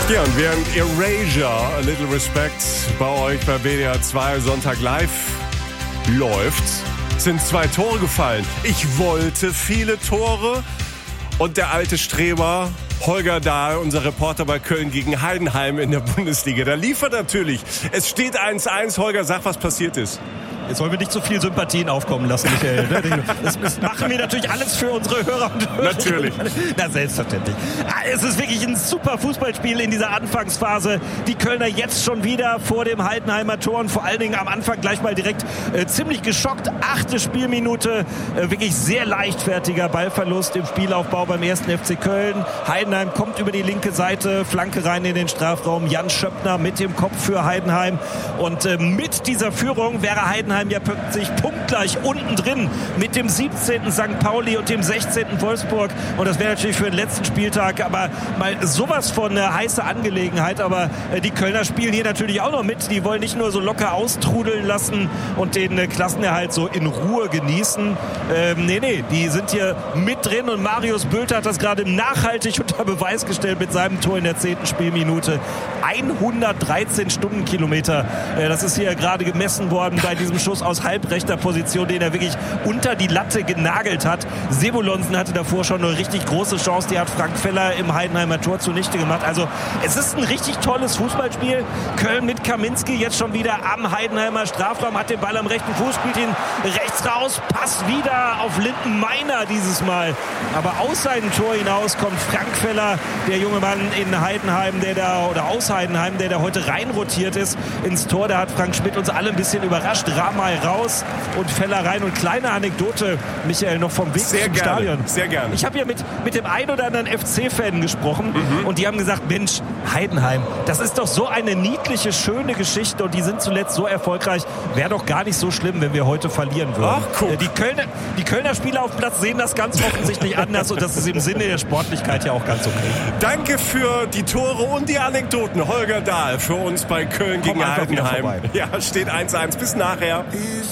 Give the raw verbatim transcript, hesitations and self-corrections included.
Ja, und während Erasure, A Little Respect bei euch bei W D R zwei Sonntag live läuft, sind zwei Tore gefallen. Ich wollte viele Tore und der alte Streber Holger Dahl, unser Reporter bei Köln gegen Heidenheim in der Bundesliga, da liefert natürlich. Es steht eins eins. Holger, sag, was passiert ist. Jetzt wollen wir nicht so viel Sympathien aufkommen lassen, Michael. Das, das machen wir natürlich alles für unsere Hörer und Hörer. Natürlich. Na, selbstverständlich. Es ist wirklich ein super Fußballspiel in dieser Anfangsphase. Die Kölner jetzt schon wieder vor dem Heidenheimer Tor und vor allen Dingen am Anfang gleich mal direkt äh, ziemlich geschockt. Achte Spielminute, äh, wirklich sehr leichtfertiger Ballverlust im Spielaufbau beim ersten F C Köln. Heidenheim kommt über die linke Seite, Flanke rein in den Strafraum. Jan Schöppner mit dem Kopf für Heidenheim. Und äh, mit dieser Führung wäre Heidenheim ja plötzlich punktgleich unten drin mit dem siebzehnten Sankt Pauli und dem sechzehnten Wolfsburg. Und das wäre natürlich für den letzten Spieltag aber mal sowas von eine heiße Angelegenheit. Aber äh, die Kölner spielen hier natürlich auch noch mit. Die wollen nicht nur so locker austrudeln lassen und den äh, Klassenerhalt so in Ruhe genießen. Ähm, nee, nee, die sind hier mit drin und Marius Bülter hat das gerade nachhaltig unter Beweis gestellt mit seinem Tor in der zehnten Spielminute. hundertdreizehn Stundenkilometer. Äh, das ist hier gerade gemessen worden bei diesem Schuss aus halbrechter Position, den er wirklich unter die Latte genagelt hat. Sebolonsen hatte davor schon eine richtig große Chance. Die hat Frank Feller im Heidenheimer Tor zunichte gemacht. Also es ist ein richtig tolles Fußballspiel. Köln mit Kaminski jetzt schon wieder am Heidenheimer Strafraum, hat den Ball am rechten Fuß, spielt ihn rechts raus, Pass wieder auf Linden Meiner dieses Mal. Aber aus seinem Tor hinaus kommt Frank Feller, der junge Mann in Heidenheim, der da, oder aus Heidenheim, der da heute reinrotiert ist ins Tor. Da hat Frank Schmidt uns alle ein bisschen überrascht. Ramay raus und Feller rein. Und kleine Anekdote, Michael, noch vom Weg sehr zum gerne, Stadion. Sehr gerne. Ich habe ja mit, mit dem ein oder anderen F C-Fan gesprochen mhm. und die haben gesagt, Mensch, Heidenheim, das ist doch so eine niedliche, schöne Geschichte und die sind zuletzt so erfolgreich. Wäre doch gar nicht so schlimm, wenn wir heute verlieren würden. Ach, guck. Die Kölner, die Kölner Spieler auf Platz sehen das ganz offensichtlich anders und das ist im Sinne der Sportlichkeit ja auch ganz okay. Danke für die Tore und die Anekdoten. Holger Dahl für uns bei Köln Komm gegen Heidenheim. Ja, steht eins eins. Bis nachher.